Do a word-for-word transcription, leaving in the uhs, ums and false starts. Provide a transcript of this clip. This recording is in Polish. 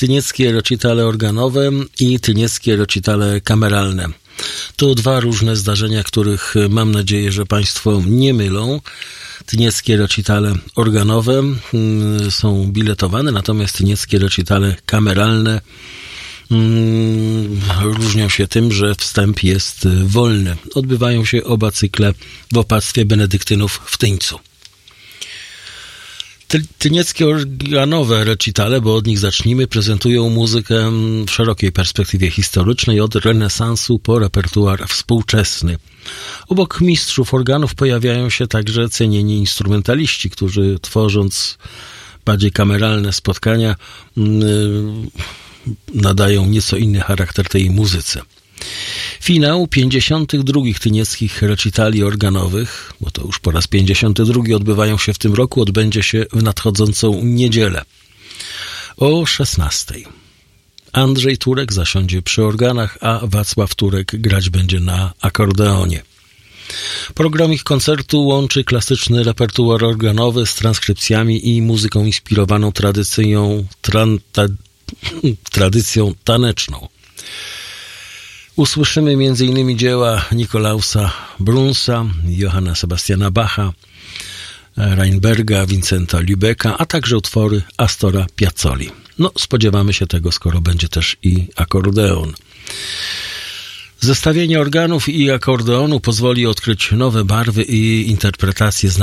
tynieckie recitale organowe i tynieckie recitale kameralne. To dwa różne zdarzenia, których mam nadzieję, że Państwo nie mylą. Tynieckie recitale organowe są biletowane, natomiast tynieckie recitale kameralne różnią się tym, że wstęp jest wolny. Odbywają się oba cykle w opactwie benedyktynów w Tyńcu. Tynieckie organowe recitale, bo od nich zacznijmy, prezentują muzykę w szerokiej perspektywie historycznej od renesansu po repertuar współczesny. Obok mistrzów organów pojawiają się także cenieni instrumentaliści, którzy tworząc bardziej kameralne spotkania nadają nieco inny charakter tej muzyce. Finał pięćdziesiątych drugich tynieckich recitali organowych, bo to już po raz pięćdziesiąty drugi odbywają się w tym roku, odbędzie się w nadchodzącą niedzielę o szesnastej. Andrzej Turek zasiądzie przy organach, a Wacław Turek grać będzie na akordeonie. Program ich koncertu łączy klasyczny repertuar organowy z transkrypcjami i muzyką inspirowaną tradycją, tran, ta, tradycją taneczną. Usłyszymy m.in. dzieła Nikolausa Brunsa, Johanna Sebastiana Bacha, Reinberga, Vincenta Lübecka, a także utwory Astora Piazzoli. No, spodziewamy się tego, skoro będzie też i akordeon. Zestawienie organów i akordeonu pozwoli odkryć nowe barwy i interpretacje znanych